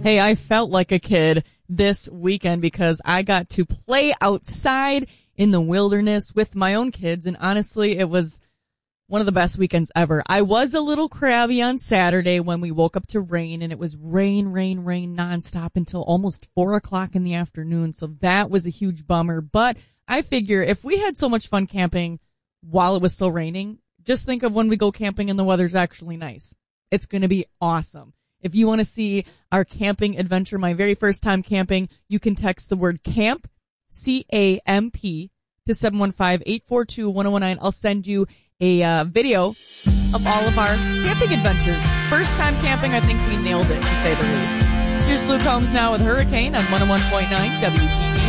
Hey, I felt like a kid this weekend because I got to play outside in the wilderness with my own kids, and honestly, it was one of the best weekends ever. I was a little crabby on Saturday when we woke up to rain, and it was rain nonstop until almost 4 o'clock in the afternoon, so that was a huge bummer. But I figure if we had so much fun camping while it was still raining, just think of when we go camping and the weather's actually nice. It's going to be awesome. If you want to see our camping adventure, my very first time camping, you can text the word CAMP, C-A-M-P, to 715-842-1019. I'll send you a video of all of our camping adventures. First time camping, I think we nailed it, to say the least. Here's Luke Combs now with Hurricane on 101.9 WP.